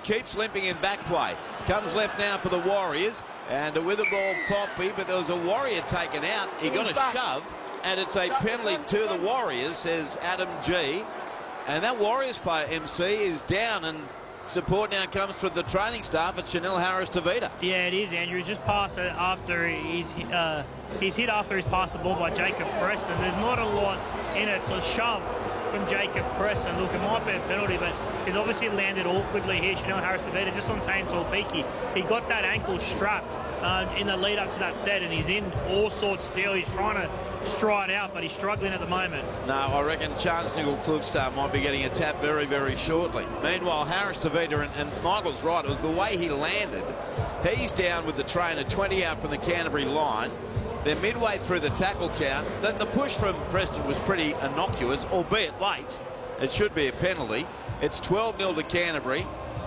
keeps limping in back play. Comes left now for the Warriors, and with the ball, Pompey, but there was a Warrior taken out. He got a shove, and it's a penalty to the Warriors, says Adam G. And that Warriors player, MC, is down, and support now comes from the training staff at Chanel Harris-Tavita. Yeah, it is, Andrew. He's just passed it after he's hit after he's passed the ball by Jacob Preston. There's not a lot in it. It's a shove from Jacob Preston. Look, it might be a penalty, but he's obviously landed awkwardly here. Chanel Harris-Tavita just on Tane Tuaupiki. He got that ankle strapped in the lead up to that set, and he's in all sorts still. He's trying to stride out, but he's struggling at the moment. No, I reckon Chance Nickel-Klugstad might be getting a tap very, very shortly. Meanwhile, Harris-Tavita, and Michael's right, it was the way he landed. He's down with the trainer, 20 out from the Canterbury line. They're midway through the tackle count. The push from Preston was pretty innocuous, albeit late. It should be a penalty. It's 12-0 to Canterbury.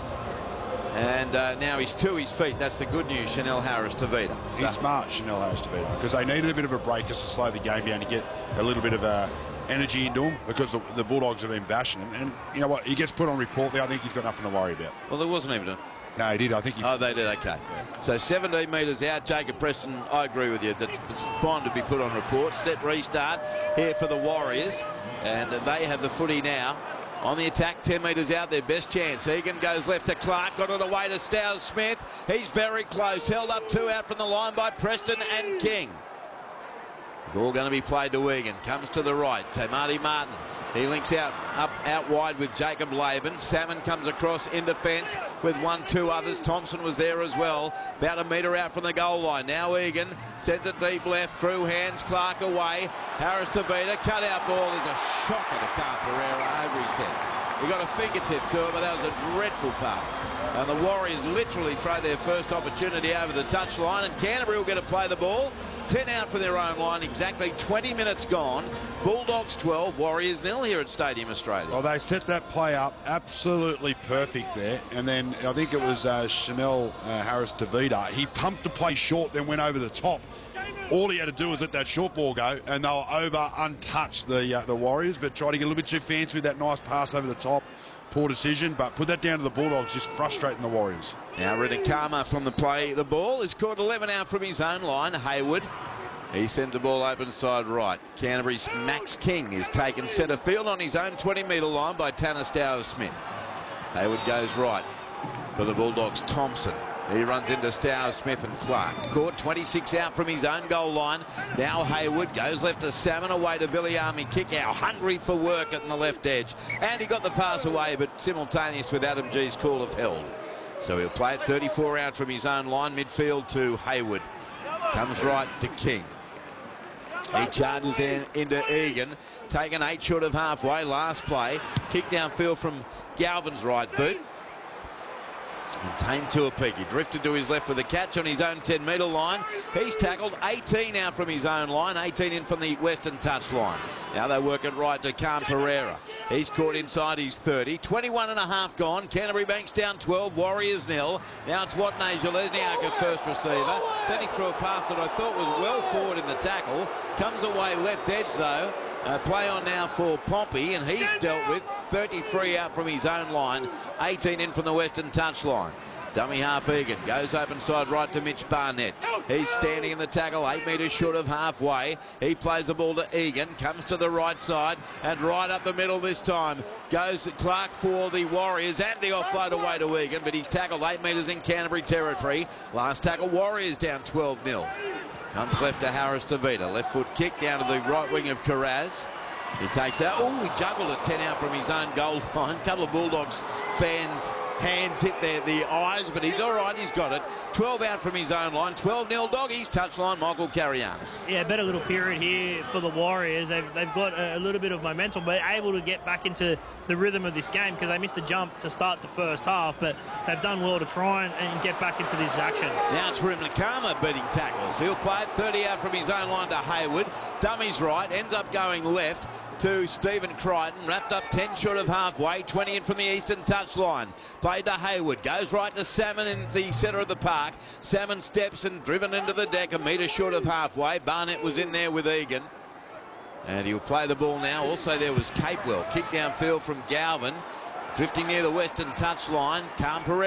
And now he's to his feet. That's the good news, Chanel Harris-Tavita. He's smart, Chanel Harris-Tavita, because they needed a bit of a break just to slow the game down to get a little bit of energy into him, because the Bulldogs have been bashing him. And you know what? He gets put on report there. I think he's got nothing to worry about. Well, there wasn't even a... No, he did. I think he... Oh, they did. Okay. Yeah. So 17 metres out. Jacob Preston, I agree with you. That's fine to be put on report. Set restart here for the Warriors. And they have the footy now. On the attack, 10 metres out, their best chance. Egan goes left to Clark, got it away to Stowes Smith. He's very close, held up 2 out from the line by Preston and King. Ball going to be played to Egan, comes to the right, Tamati Martin. He links out wide with Jacob Laban. Salmon comes across in defence with 1-2 others. Thompson was there as well. About a metre out from the goal line. Now Egan sends it deep left, through hands, Clark away. Harris-Tavita, cut out ball. There's a shocker to Carl Pereira over his head. He got a fingertip to it, but that was a dreadful pass. And the Warriors literally throw their first opportunity over the touchline, and Canterbury will get to play the ball. 10 out from their own line, exactly 20 minutes gone. Bulldogs 12, Warriors 0 here at Stadium Australia. Well, they set that play up absolutely perfect there. And then I think it was Chanel Harris-Tavita. He pumped the play short, then went over the top. All he had to do was let that short ball go, and they were over untouched, the Warriors, but tried to get a little bit too fancy with that nice pass over the top. Poor decision, but put that down to the Bulldogs, just frustrating the Warriors. Now Ridikama from the play. The ball is caught 11 out from his own line. Hayward, he sends the ball open side right. Canterbury's Max King is taken centre field on his own 20-metre line by Tanner Stowes Smith. Hayward goes right for the Bulldogs. Thompson. He runs into Stowes Smith and Clark. Caught 26 out from his own goal line. Now Hayward goes left to Salmon, away to Viliami Kikau, hungry for work at the left edge. And he got the pass away, but simultaneous with Adam G's call of held. So he'll play it 34 out from his own line, midfield to Hayward. Comes right to King. He charges in into Egan, taken 8 short of halfway. Last play, kick downfield from Galvin's right boot. And Tane Tuaupiki drifted to his left with a catch on his own 10-metre line. He's tackled 18 out from his own line, 18 in from the western touch line. Now they work it right to Carl Pereira. He's caught inside his 30. 21 and a half gone. Canterbury banks down 12, Warriors 0. Now it's Watney Jelezniak at first receiver. Then he threw a pass that I thought was well forward in the tackle. Comes away left edge though. Play on now for Pompey, and he's dealt with 33 out from his own line, 18 in from the western touchline. Dummy half Egan goes open side right to Mitch Barnett. He's standing in the tackle, 8 metres short of halfway. He plays the ball to Egan, comes to the right side, and right up the middle this time goes Clark for the Warriors, and the offload away to Egan, but he's tackled 8 metres in Canterbury territory. Last tackle, Warriors down 12-0. Comes left to Harris-Tavita. Left foot kick down to the right wing of Carraz. He takes out. Oh, he juggled it 10 out from his own goal line. A couple of Bulldogs fans' hands hit the eyes, but he's all right. He's got it. 12 out from his own line. 12-0 Doggies. Touchline, Michael Carianis. Yeah, better little period here for the Warriors. They've got a little bit of momentum, but able to get back into the rhythm of this game because they missed the jump to start the first half, but they've done well to try and get back into this action. Now it's Rimlikama beating tackles. He'll play it 30 out from his own line to Hayward. Dummies right, ends up going left to Stephen Crichton, wrapped up 10 short of halfway, 20 in from the eastern touchline. Played to Hayward, goes right to Salmon in the centre of the park. Salmon steps and driven into the deck, a metre short of halfway. Barnett was in there with Egan. And he'll play the ball now. Also there was Capewell, kick downfield from Galvin, drifting near the western touchline. Carl Pereira